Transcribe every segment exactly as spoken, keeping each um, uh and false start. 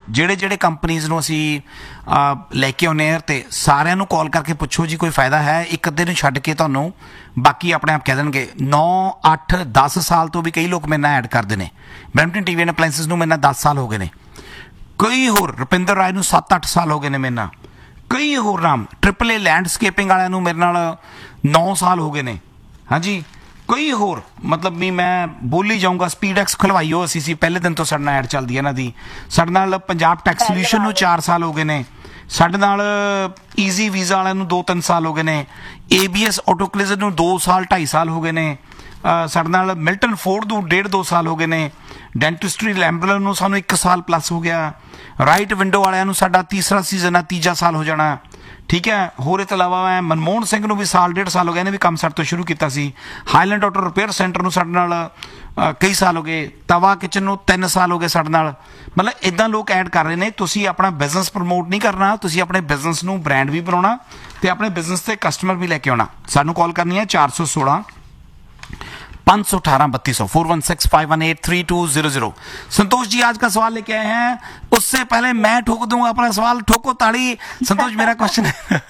ਜਿਹੜੇ ਜਿਹੜੇ ਕੰਪਨੀਜ਼ ਨੂੰ ਅਸੀਂ ਲੈ ਕੇ ਆਉਂਦੇ ਹਾਂ ਤੇ ਸਾਰਿਆਂ ਨੂੰ ਕਾਲ ਕਰਕੇ ਪੁੱਛੋ ਜੀ ਕੋਈ ਫਾਇਦਾ ਹੈ। ਇੱਕ ਅੱਧੇ ਨੂੰ ਛੱਡ ਕੇ ਤੁਹਾਨੂੰ ਬਾਕੀ ਆਪਣੇ ਆਪ ਕਹਿ ਦੇਣਗੇ। ਨੌ ਅੱਠ ਦਸ ਸਾਲ ਤੋਂ ਵੀ ਕਈ ਲੋਕ ਮੇਰੇ ਨਾਲ ਐਡ ਕਰਦੇ ਨੇ। Brampton T V and appliances ਨੂੰ ਮੇਰੇ ਨਾਲ ਦਸ ਸਾਲ ਹੋ ਗਏ ਨੇ। ਕਈ ਹੋਰ ਰੁਪਿੰਦਰ ਰਾਏ ਨੂੰ ਸੱਤ ਅੱਠ ਸਾਲ ਹੋ ਗਏ ਨੇ ਮੇਰੇ ਨਾਲ। ਕਈ ਹੋਰ ਨਾਮ ਟ੍ਰਿਪਲ ਏ ਲੈਂਡਸਕੇਪਿੰਗ ਵਾਲਿਆਂ ਨੂੰ ਮੇਰੇ ਨਾਲ ਨੌ ਸਾਲ ਹੋ ਗਏ ਨੇ। ਹਾਂਜੀ ਕਈ ਹੋਰ ਮਤਲਬ ਵੀ ਮੈਂ ਬੋਲੀ ਜਾਊਂਗਾ। ਸਪੀਡਐਕਸ ਖਲਵਾਈ ਹੋ ਅਸੀਂ ਸੀ ਪਹਿਲੇ ਦਿਨ ਤੋਂ ਸਾਡੇ ਨਾਲ ਐਡ ਚੱਲਦੀ ਹੈ ਇਹਨਾਂ ਦੀ। ਸਾਡੇ ਨਾਲ ਪੰਜਾਬ ਟੈਕਸ ਸੋਲਿਊਸ਼ਨ ਨੂੰ ਚਾਰ ਸਾਲ ਹੋ ਗਏ ਨੇ। ਸਾਡੇ ਨਾਲ ਈਜ਼ੀ ਵੀਜ਼ਾ ਵਾਲਿਆਂ ਨੂੰ ਦੋ ਤਿੰਨ ਸਾਲ ਹੋ ਗਏ ਨੇ। ਏ ਬੀ ਐਸ ਆਟੋਕਲਿਜ਼ਰ ਨੂੰ ਦੋ ਸਾਲ ਢਾਈ ਸਾਲ ਹੋ ਗਏ ਨੇ। ਸਾਡੇ ਨਾਲ ਮਿਲਟਨ ਫੋਰਡ ਨੂੰ ਡੇਢ ਦੋ ਸਾਲ ਹੋ ਗਏ ਨੇ। ਡੈਂਟਿਸਟਰੀ ਲੈਂਬਲਰ ਨੂੰ ਸਾਨੂੰ ਇੱਕ ਸਾਲ ਪਲੱਸ ਹੋ ਗਿਆ। ਰਾਈਟ ਵਿੰਡੋ ਵਾਲਿਆਂ ਨੂੰ ਸਾਡਾ ਤੀਸਰਾ ਸੀਜ਼ਨ ਆ, ਤੀਜਾ ਸਾਲ ਹੋ ਜਾਣਾ। ਠੀਕ ਹੈ। ਹੋਰ ਇਹ ਤੋਂ ਇਲਾਵਾ ਮੈਂ ਮਨਮੋਹਨ ਸਿੰਘ ਨੂੰ ਵੀ ਸਾਲ ਡੇਢ ਸਾਲ ਹੋ ਗਏ, ਇਹਨੇ ਵੀ ਕੰਮ ਸਾਡੇ ਤੋਂ ਸ਼ੁਰੂ ਕੀਤਾ ਸੀ। ਹਾਈਲੈਂਡ ਆਟੋ ਰਿਪੇਅਰ ਸੈਂਟਰ ਨੂੰ ਸਾਡੇ ਨਾਲ ਕਈ ਸਾਲ ਹੋ ਗਏ। ਤਵਾ ਕਿਚਨ ਨੂੰ ਤਿੰਨ ਸਾਲ ਹੋ ਗਏ ਸਾਡੇ ਨਾਲ। ਮਤਲਬ ਇੱਦਾਂ ਲੋਕ ਐਡ ਕਰ ਰਹੇ ਨੇ। ਤੁਸੀਂ ਆਪਣਾ ਬਿਜ਼ਨਸ ਪ੍ਰਮੋਟ ਨਹੀਂ ਕਰਨਾ, ਤੁਸੀਂ ਆਪਣੇ ਬਿਜ਼ਨਸ ਨੂੰ ਬ੍ਰਾਂਡ ਵੀ ਬਣਾਉਣਾ ਤੇ ਆਪਣੇ ਬਿਜ਼ਨਸ ਤੇ ਕਸਟਮਰ ਵੀ ਲੈ ਕੇ ਆਉਣਾ। ਸਾਨੂੰ ਕਾਲ ਕਰਨੀ ਹੈ ਚਾਰ ਸੌ ਸੋਲਾਂ पाँच सौ अठारह बत्तीस सौ four one six five one eight three to zero zero. Santosh ji आज का सवाल लेके आए हैं। उससे पहले मैं ठोक दूंगा अपना सवाल। ठोको ताड़ी। संतोष मेरा क्वेश्चन है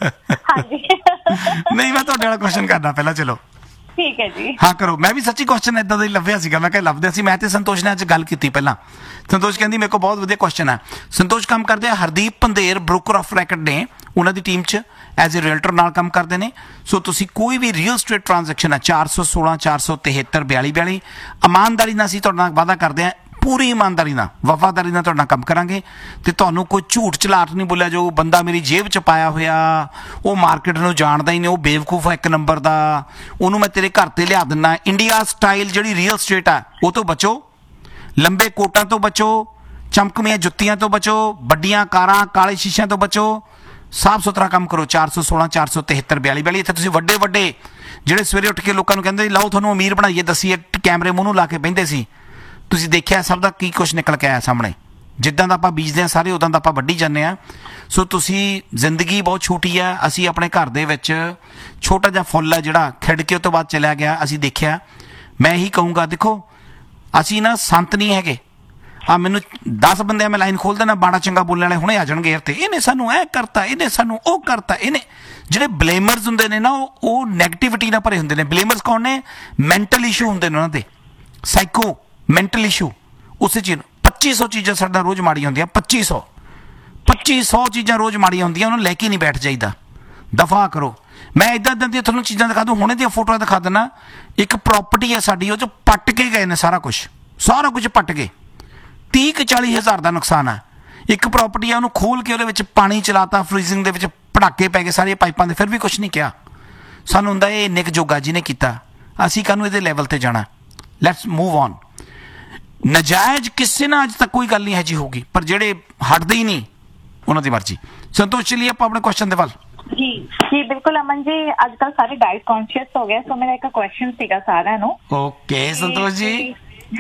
नहीं मैं तो क्वेश्चन करना पहला। चलो ठीक है जी। हाँ करो। मैं भी सच्ची क्वेश्चन इदा ही ਲੱਭਿਆ ਸੀਗਾ। मैं ਲੱਭਦੇ ਸੀ। मैं ਤੇ ਸੰਤੋਸ਼ ਨੇ ਅੱਜ ਗੱਲ ਕੀਤੀ ਪਹਿਲਾਂ। ਸੰਤੋਸ਼ ਕਹਿੰਦੀ ਮੇਰੇ ਕੋਲ ਬਹੁਤ ਵਧੀਆ ਕੁਐਸਚਨ ਹੈ। ਸੰਤੋਸ਼ ਕੰਮ ਕਰਦੇ ਆ Hardeep Pandher broker of racket ਨੇ। ਉਹਨਾਂ ਦੀ ਟੀਮ 'ਚ ਐਜ਼ ਏ ਰੀਅਲਟਰ ਨਾਲ ਕੰਮ ਕਰਦੇ ਨੇ। ਸੋ ਤੁਸੀਂ ਕੋਈ ਵੀ ਰੀਅਲ ਸਟੇਟ ਟ੍ਰਾਂਜੈਕਸ਼ਨ ਹੈ ਚਾਰ ਸੌ ਸੋਲਾਂ ਚਾਰ ਸੌ ਤਿਹੱਤਰ ਬਿਆਲੀ ਬਿਆਲੀ ਇਮਾਨਦਾਰੀ ਨਾਲ ਅਸੀਂ ਤੁਹਾਡੇ ਨਾਲ ਵਾਅਦਾ ਕਰਦੇ ਹਾਂ। ਪੂਰੀ ਇਮਾਨਦਾਰੀ ਨਾਲ ਵਫਾਦਾਰੀ ਨਾਲ ਤੁਹਾਡੇ ਨਾਲ ਕੰਮ ਕਰਾਂਗੇ ਤੇ ਤੁਹਾਨੂੰ ਕੋਈ ਝੂਠ ਝਲਾਟ ਨਹੀਂ ਬੋਲਿਆ ਜੋ ਬੰਦਾ ਮੇਰੀ ਜੇਬ 'ਚ ਪਾਇਆ ਹੋਇਆ ਉਹ ਮਾਰਕੀਟ ਨੂੰ ਜਾਣਦਾ ਹੀ ਨਹੀਂ, ਉਹ ਬੇਵਕੂਫ ਹੈ ਇੱਕ ਨੰਬਰ ਦਾ, ਉਹਨੂੰ ਮੈਂ ਤੇਰੇ ਘਰ ਤੇ ਲਿਆ ਦਿੰਦਾ। ਇੰਡੀਆ ਸਟਾਈਲ ਜਿਹੜੀ ਰੀਅਲ ਸਟੇਟ ਆ ਉਹ ਤੋਂ ਬਚੋ। ਲੰਬੇ ਕੋਟਾਂ ਤੋਂ ਬਚੋ। ਚਮਕਵੀਆਂ ਜੁੱਤੀਆਂ ਤੋਂ ਬਚੋ। ਵੱਡੀਆਂ ਕਾਰਾਂ ਕਾਲੇ ਸ਼ੀਸ਼ਿਆਂ ਤੋਂ ਬਚੋ। ਸਾਫ ਸੁਥਰਾ ਕੰਮ ਕਰੋ। ਚਾਰ ਸੌ ਸੋਲਾਂ ਚਾਰ ਸੌ ਤਿਹੱਤਰ ਬਿਆਲੀ ਬਿਆਲੀ। ਇੱਥੇ ਤੁਸੀਂ ਵੱਡੇ ਵੱਡੇ ਜਿਹੜੇ ਸਵੇਰੇ ਉੱਠ ਕੇ ਲੋਕਾਂ ਨੂੰ ਕਹਿੰਦੇ ਲਾਓ ਤੁਹਾਨੂੰ ਅਮੀਰ ਬਣਾਈਏ ਦੱਸੀਏ ਕੈਮਰੇ ਮੂੰਹ ਨੂੰ ਲਾ ਕੇ ਬਹਿੰਦੇ ਸੀ। ਤੁਸੀਂ ਦੇਖਿਆ ਸਭ ਦਾ ਕੀ ਕੁਛ ਨਿਕਲ ਕੇ ਆਇਆ ਸਾਹਮਣੇ। ਜਿੱਦਾਂ ਦਾ ਆਪਾਂ ਬੀਜਦੇ ਹਾਂ ਸਾਰੇ ਉੱਦਾਂ ਦਾ ਆਪਾਂ ਵੱਢੀ ਜਾਂਦੇ ਹਾਂ। ਸੋ ਤੁਸੀਂ ਜ਼ਿੰਦਗੀ ਬਹੁਤ ਛੋਟੀ ਆ। ਅਸੀਂ ਆਪਣੇ ਘਰ ਦੇ ਵਿੱਚ ਛੋਟਾ ਜਿਹਾ ਫੁੱਲ ਆ ਜਿਹੜਾ ਖਿੜ ਕੇ ਉਹ ਤੋਂ ਬਾਅਦ ਚਲਿਆ ਗਿਆ। ਅਸੀਂ ਦੇਖਿਆ। ਮੈਂ ਇਹੀ ਕਹੂੰਗਾ ਦੇਖੋ ਅਸੀਂ ਨਾ ਸੰਤ ਨਹੀਂ ਹੈਗੇ। ਆ ਮੈਨੂੰ ਦਸ ਬੰਦੇ ਮੈਂ ਲਾਈਨ ਖੋਲ ਦੇਣਾ ਬਾੜਾ ਚੰਗਾ ਬੋਲਣ ਵਾਲੇ ਹੁਣੇ ਆ ਜਾਣਗੇ ਯਾਰ ਤੇ ਇਹਨੇ ਸਾਨੂੰ ਇਹ ਕਰਤਾ, ਇਹਨੇ ਸਾਨੂੰ ਉਹ ਕਰਤਾ, ਇਹਨੇ ਜਿਹੜੇ ਬਲੇਮਰਸ ਹੁੰਦੇ ਨੇ ਨਾ ਉਹ ਉਹ ਨੈਗੇਟਿਵਿਟੀ ਨਾਲ ਭਰੇ ਹੁੰਦੇ ਨੇ। ਬਲੇਮਰਸ ਕੌਣ ਨੇ? ਮੈਂਟਲ ਇਸ਼ੂ ਹੁੰਦੇ ਨੇ ਉਹਨਾਂ ਦੇ। Psycho mental issue. ਉਸੇ ਚੀਜ਼ ਪੱਚੀ ਸੌ ਚੀਜ਼ਾਂ ਸਾਡਾ ਰੋਜ਼ ਮਾੜੀਆਂ ਹੁੰਦੀਆਂ। ਪੱਚੀ ਸੌ ਪੱਚੀ ਸੌ ਚੀਜ਼ਾਂ ਰੋਜ਼ ਮਾੜੀਆਂ ਹੁੰਦੀਆਂ। ਉਹਨੂੰ ਲੈ ਕੇ ਨਹੀਂ ਬੈਠ ਜਾਈਦਾ। ਦਫਾ ਕਰੋ। ਮੈਂ ਇੱਦਾਂ ਇੱਦਾਂ ਦੀਆਂ ਤੁਹਾਨੂੰ ਚੀਜ਼ਾਂ ਦਿਖਾ ਦੂੰ। ਹੁਣੇ ਦੀਆਂ ਫੋਟੋਆਂ ਦਿਖਾ ਦਿੰਦਾ। ਇੱਕ ਪ੍ਰੋਪਰਟੀ ਹੈ ਸਾਡੀ ਉਹ 'ਚ ਪੱਟ ਕੇ ਗਏ ਨੇ ਸਾਰਾ ਕੁਛ ਸਾਰਾ ਕੁਛ ਪੱਟ ਕੇ। ਤੀਹ ਕੁ ਚਾਲੀ ਹਜ਼ਾਰ ਦਾ ਨੁਕਸਾਨ ਹੈ। ਇੱਕ ਪ੍ਰੋਪਰਟੀ ਆ ਉਹਨੂੰ ਖੋਲ ਕੇ ਉਹਦੇ ਵਿੱਚ ਪਾਣੀ ਚਲਾਤਾ ਫਰੀਜ਼ਿੰਗ ਦੇ ਵਿੱਚ ਪਟਾਕੇ ਪੈ ਗਏ ਸਾਰੀਆਂ ਪਾਈਪਾਂ ਦੇ। ਫਿਰ ਵੀ ਕੁਛ ਨਹੀਂ ਕਿਹਾ। ਸਾਨੂੰ ਹੁੰਦਾ ਇਹ ਨਿੱਕ ਜੋਗਾ ਜਿਹਨੇ ਕੀਤਾ। ਅਸੀਂ ਕਾਹਨੂੰ ਇਹਦੇ ਲੈਵਲ ਤੇ ਜਾਣਾ। Let's move on. ਨਜਾਇਜ਼ ਕਿਸੇ ਨਾਲ ਅੱਜ ਤੱਕ ਕੋਈ ਗੱਲ ਨਹੀਂ ਹੈ ਜੀ ਹੋਊਗੀ ਪਰ ਜਿਹੜੇ ਹਟਦੇ ਹੀ ਨਹੀਂ ਉਹਨਾਂ ਦੀ ਮਰਜ਼ੀ। ਸੰਤੋਸ਼ ਚਲੀਏ ਆਪਾਂ ਆਪਣੇ ਕੁਐਸਚਨ ਦੇ ਵੱਲ। ਜੀ ਜੀ ਬਿਲਕੁਲ ਅਮਨ ਜੀ। ਅੱਜ ਕੱਲ ਸਾਰੇ ਡਾਈਟ ਕੌਨਸ਼ੀਅਸ ਹੋ ਗਏ। ਸੋ ਮੇਰਾ ਇੱਕ ਕੁਐਸਚਨ ਸੀਗਾ ਸਾਰਿਆਂ ਨੂੰ। ਓਕੇ ਸੰਤੋਸ਼ ਜੀ।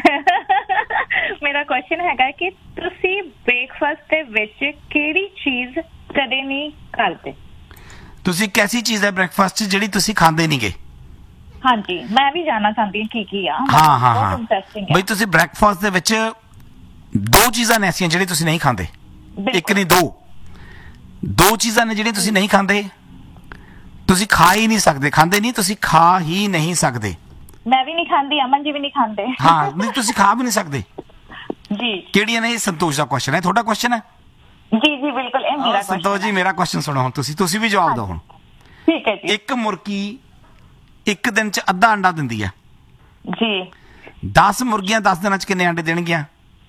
ਮੇਰਾ ਕੁਐਸਚਨ ਹੈਗਾ ਕਿ ਤੁਸੀਂ ਬ੍ਰੇਕਫਾਸਟ ਦੇ ਵਿੱਚ ਕਿਹੜੀ ਚੀਜ਼ ਕਦੇ ਨਹੀਂ ਕਰਦੇ? ਤੁਸੀਂ ਕੈਸੀ ਚੀਜ਼ ਹੈ ਬ੍ਰੇਕਫਾਸਟ 'ਚ ਜਿਹੜੀ ਤੁਸੀਂ ਖਾਂਦੇ ਨਹੀਂ ਗੇ? ਹਾਂਜੀ ਮੈਂ ਵੀ ਜਾਣਨਾ ਚਾਹੁੰਦੀ ਹਾਂ ਕੀ ਕੀ ਆ। ਹਾਂ ਹਾਂ ਹਾਂ ਬਈ ਤੁਸੀਂ ਬ੍ਰੇਕਫਾਸਟ ਦੇ ਵਿੱਚ ਦੋ ਚੀਜ਼ਾਂ ਨੇ ਐਸੀਆਂ ਜਿਹੜੀ ਤੁਸੀਂ ਨਹੀਂ ਖਾਂਦੇ। ਇੱਕ ਨਹੀਂ ਦੋ ਦੋ ਚੀਜ਼ਾਂ ਨੇ ਜਿਹੜੀਆਂ ਤੁਸੀਂ ਨਹੀਂ ਖਾਂਦੇ। ਤੁਸੀਂ ਖਾ ਹੀ ਨਹੀਂ ਸਕਦੇ। ਖਾਂਦੇ ਨਹੀਂ ਤੁਸੀਂ ਖਾ ਹੀ ਨਹੀਂ ਸਕਦੇ। ਮੈਂ ਵੀ ਨਹੀਂ ਖਾਂਦੀ। ਅਮਨ ਜੀ ਵੀ ਨਹੀਂ ਖਾਂਦੇ। ਹਾਂ ਨਹੀਂ ਤੁਸੀਂ ਖਾ ਵੀ ਨਹੀਂ ਸਕਦੇ ਜੀ। ਕਿਹੜੀਆਂ ਨੇ? ਇਹ ਸੰਤੋਸ਼ ਦਾ ਕੁਐਸਚਨ ਹੈ। ਤੁਹਾਡਾ ਕੁਐਸਚਨ ਹੈ? ਜੀ ਜੀ ਬਿਲਕੁਲ ਇਹ ਮੇਰਾ ਕੁਐਸਚਨ। ਸੰਤੋਸ਼ ਜੀ ਮੇਰਾ ਕੁਐਸਚਨ ਸੁਣੋ ਹੁਣ। ਤੁਸੀਂ ਤੁਸੀਂ ਵੀ ਜਵਾਬ ਦਿਓ ਹੁਣ। ਠੀਕ ਹੈ ਜੀ। ਇੱਕ ਮੁਰਗੀ ਇੱਕ ਦਿਨ 'ਚ ਅੱਧਾ ਅੰਡਾ ਦਿੰਦੀ ਹੈ ਜੀ। ਦਸ ਮੁਰਗੀਆਂ ਦਸ ਦਿਨਾਂ 'ਚ ਕਿੰਨੇ ਅੰਡੇ ਦੇਣਗੀਆਂ?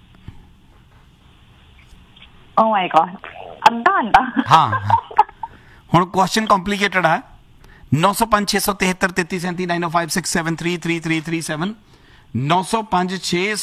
ਓ ਮਾਈ ਗॉड ਅੱਧਾ ਅੰਡਾ। ਹਾਂ ਹੁਣ ਕੁਐਸਚਨ ਕੰਪਲਿਕੇਟਡ ਹੈ। ਨੌ ਸੌ ਪੰਜ ਛੇ ਸੌ ਤਿਹੱਤਰ ਤੇਤੀ ਸੈਂਤੀ ਨਾइन ओ five six seven three three three three seven नौ सौ पाँच छे